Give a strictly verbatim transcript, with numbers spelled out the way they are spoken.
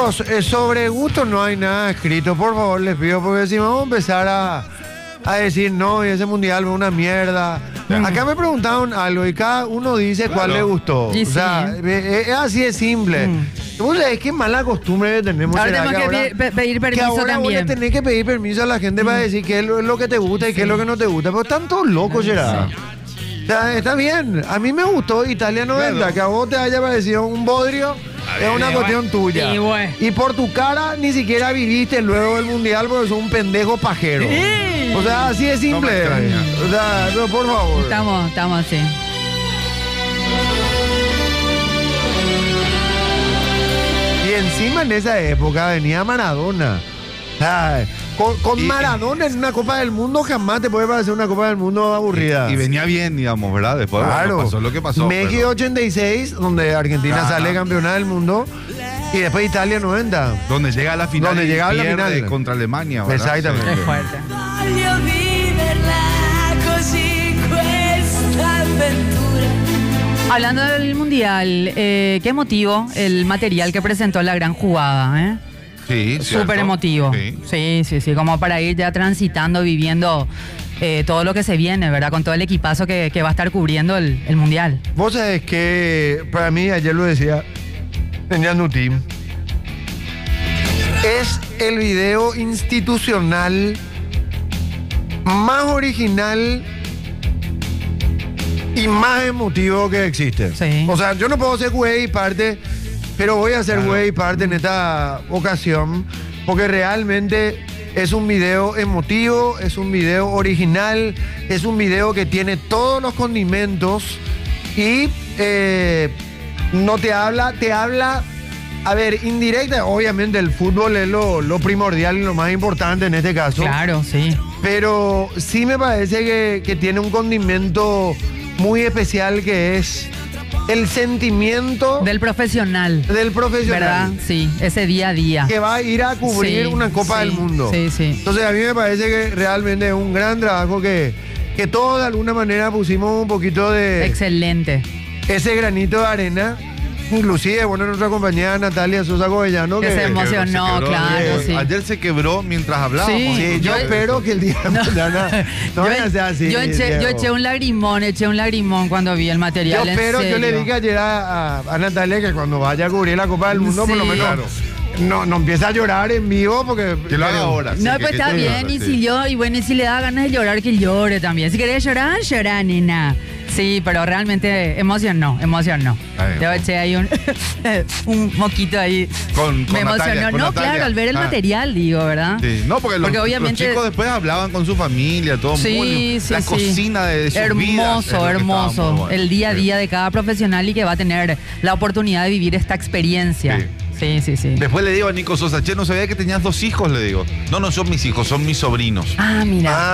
Chicos, eh, sobre gusto no hay nada escrito, por favor, les pido, porque si vamos a empezar a, a decir, no, y ese mundial es una mierda. Claro. Acá me preguntaron algo y cada uno dice Claro. cuál le gustó. Y o sea, sí. es, es así de simple. Mm. Vos sabés qué mala costumbre que tenemos. Ahora será tenemos que ahora- pe- pe- pedir que permiso ahora vos le también. tenés que pedir permiso a la gente para decir qué es lo, lo que te gusta y qué es lo que no te gusta. Pero están todos locos, será. O sea, está bien. A mí me gustó Italia noventa. Claro. Que a vos te haya parecido un bodrio es una y cuestión bueno. tuya. Y bueno. Y por tu cara ni siquiera viviste luego del mundial porque sos un pendejo pajero. Sí. O sea, así de simple. No me extraña. O sea, no, por favor. Estamos, estamos así. Y encima en esa época venía Maradona. O sea, con, con Y- Maradona en una Copa del Mundo jamás te puede parecer una Copa del Mundo aburrida. Y venía bien, digamos, ¿verdad? Después Claro. bueno, pasó lo que pasó. México pero- ochenta y seis, donde Argentina Ajá. sale campeona del mundo. Y después Italia noventa. Donde llega a la final. Donde y llega a la pierde final. contra Alemania, ¿verdad? Exactamente. Es fuerte. Voglio viverla così questa avventura. Hablando del mundial, eh, qué emotivo el material que presentó la gran jugada, ¿eh? Sí, cierto. Súper emotivo. Sí. Sí, sí, sí, como para ir ya transitando, viviendo eh, todo lo que se viene, ¿verdad? Con todo el equipazo que, que va a estar cubriendo el, el mundial. Vos sabés que, para mí, ayer lo decía en Yanu Team, es el video institucional más original y más emotivo que existe. Sí. O sea, yo no puedo ser güey parte, pero voy a ser Claro. güey parte en esta ocasión, porque realmente es un video emotivo, es un video original, es un video que tiene todos los condimentos y eh, no te habla, te habla, a ver, indirecta, obviamente el fútbol es lo, lo primordial y lo más importante en este caso. Claro, sí. Pero sí me parece que, que tiene un condimento muy especial que es el sentimiento Del profesional, del profesional ¿verdad? Sí, ese día a día. que va a ir a cubrir Sí, una Copa sí, del Mundo. sí, sí. Entonces a mí me parece que realmente es un gran trabajo que, que todos de alguna manera pusimos un poquito de Excelente. ese granito de arena. Inclusive, bueno, nuestra compañera Natalia Sosa Covellano Que se emocionó, quebró. claro, Ayer- sí. Ayer se quebró mientras hablábamos. Sí. Sí, yo Yo- espero que el día de mañana no yo, vaya a ser así. yo eché, yo Diego. eché un lagrimón, eché un lagrimón cuando vi el Yo material. en espero, yo le serio. dije ayer a, a- a Natalia que cuando vaya a cubrir la Copa del Mundo, por lo Sí. menos Claro. no, no empieza a llorar en vivo porque. Que lo haga ahora. sí, No, que- pues que está te- bien, y sí. si yo, y bueno, y si le da ganas de llorar, que llore también. Si querés llorar, llorar, nena. Sí, pero realmente emocionó, emocionó. Ay, Yo oh. eché ahí un, un moquito ahí. Con- con Me emocionó. Natalia, con no, Natalia. claro, al ver el Ah. material, digo, ¿verdad? Sí, no, porque, los, Porque obviamente- los chicos después hablaban con su familia, todo Sí, muy, sí, la sí. cocina de, de sus vidas es lo que Hermoso, estaba hermoso. muy bueno. El día a Sí. día de cada profesional y que va a tener la oportunidad de vivir esta experiencia. Sí. Sí, sí, sí. Después le digo a Nico Sosa, che, no sabía que tenías dos hijos, le digo. No, no son mis hijos, son mis sobrinos. Ah, mira.